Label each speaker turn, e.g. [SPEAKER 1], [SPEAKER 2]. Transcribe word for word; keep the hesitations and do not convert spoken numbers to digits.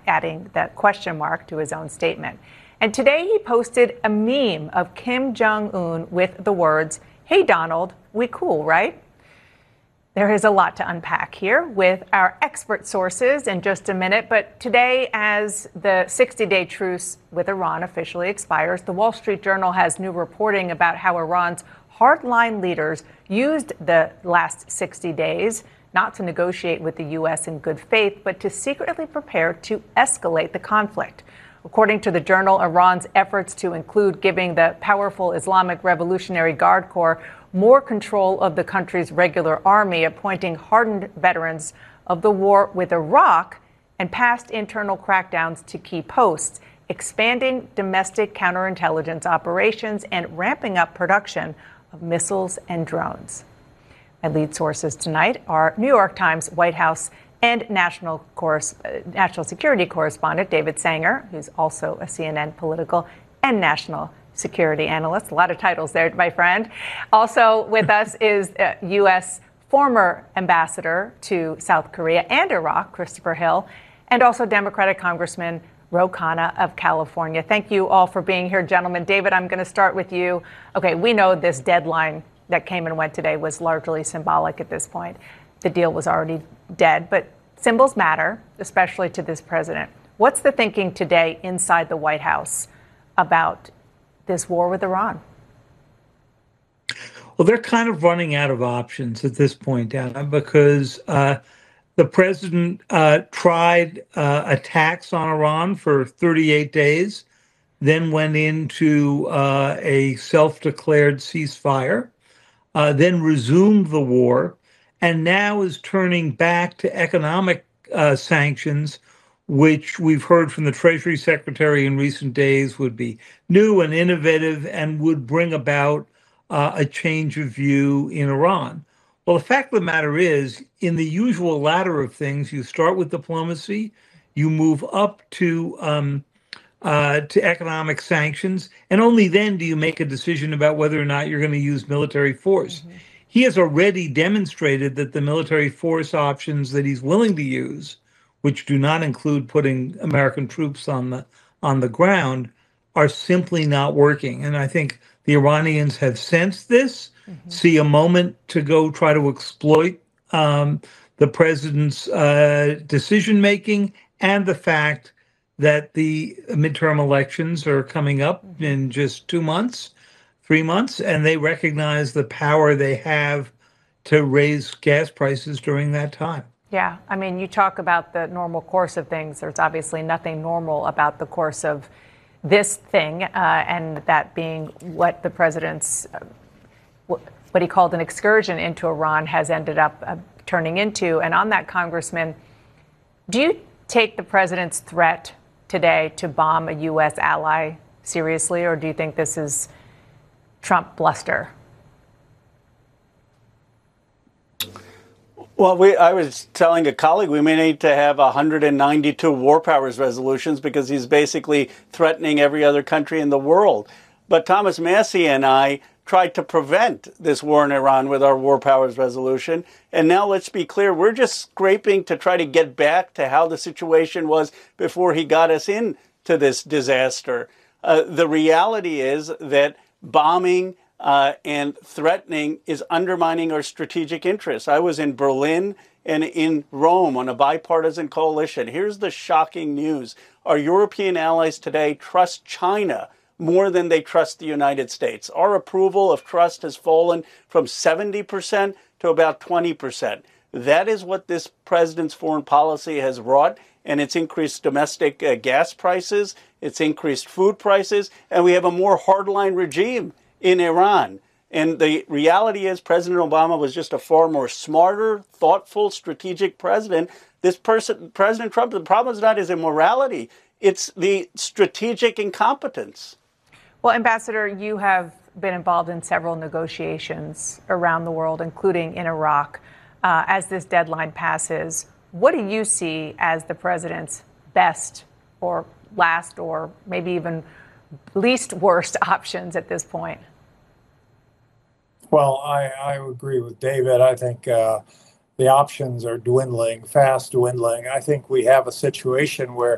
[SPEAKER 1] adding that question mark to his own statement. And today he posted a meme of Kim Jong-un with the words, "Hey, Donald, we cool, right?" There is a lot to unpack here with our expert sources in just a minute. But today, as the sixty-day truce with Iran officially expires, the Wall Street Journal has new reporting about how Iran's hardline leaders used the last sixty days not to negotiate with the U S in good faith, but to secretly prepare to escalate the conflict. According to the Journal, Iran's efforts to include giving the powerful Islamic Revolutionary Guard Corps more control of the country's regular army, appointing hardened veterans of the war with Iraq, and past internal crackdowns to key posts, expanding domestic counterintelligence operations, and ramping up production of missiles and drones. My lead sources tonight are New York Times, White House, and national, Corres- national security correspondent David Sanger, who's also a C N N political and national security analyst. A lot of titles there, my friend. Also with us is uh, U S former ambassador to South Korea and Iraq, Christopher Hill, and also Democratic Congressman Ro Khanna of California. Thank you all for being here, gentlemen. David, I'm going to start with you. Okay, we know this deadline that came and went today was largely symbolic at this point. The deal was already dead, but symbols matter, especially to this president. What's the thinking today inside the White House about this war with Iran?
[SPEAKER 2] Well, they're kind of running out of options at this point, Anna, because uh, the president uh, tried uh, attacks on Iran for thirty-eight days, then went into uh, a self-declared ceasefire, uh, then resumed the war, and now is turning back to economic uh, sanctions, which we've heard from the Treasury Secretary in recent days would be new and innovative and would bring about uh, a change of view in Iran. Well, the fact of the matter is, in the usual ladder of things, you start with diplomacy, you move up to um, uh, to economic sanctions, and only then do you make a decision about whether or not you're going to use military force. Mm-hmm. He has already demonstrated that the military force options that he's willing to use, which do not include putting American troops on the on the ground, are simply not working. And I think the Iranians have sensed this, mm-hmm. see a moment to go try to exploit um, the president's uh, decision-making and the fact that the midterm elections are coming up mm-hmm. in just two months, three months, and they recognize the power they have to raise gas prices during that time.
[SPEAKER 1] Yeah, I mean, you talk about the normal course of things. There's obviously nothing normal about the course of this thing, uh, and that being what the president's, uh, what he called an excursion into Iran has ended up uh, turning into. And on that, Congressman, do you take the president's threat today to bomb a U S ally seriously, or do you think this is Trump bluster?
[SPEAKER 3] Well, we, I was telling a colleague we may need to have one hundred ninety-two war powers resolutions because he's basically threatening every other country in the world. But Thomas Massie and I tried to prevent this war in Iran with our war powers resolution. And now let's be clear, we're just scraping to try to get back to how the situation was before he got us into this disaster. Uh, the reality is that bombing Uh, and threatening is undermining our strategic interests. I was in Berlin and in Rome on a bipartisan coalition. Here's the shocking news. Our European allies today trust China more than they trust the United States. Our approval of trust has fallen from seventy percent to about twenty percent. That is what this president's foreign policy has wrought, and it's increased domestic uh, gas prices, it's increased food prices, and we have a more hardline regime in Iran. And the reality is President Obama was just a far more smarter, thoughtful, strategic president. This person, President Trump, the problem is not his immorality. It's the strategic incompetence.
[SPEAKER 1] Well, Ambassador, you have been involved in several negotiations around the world, including in Iraq. Uh, as this deadline passes, what do you see as the president's best or last or maybe even least worst options at this point?
[SPEAKER 4] Well, I, I agree with David. I think uh, the options are dwindling, fast dwindling. I think we have a situation where